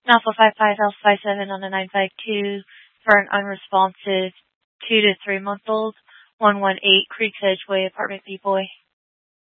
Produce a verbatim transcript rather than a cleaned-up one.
Alpha five five Alpha five seven on the nine five two for an unresponsive two to three month old, one one eight Creeks Edge Way, apartment B boy.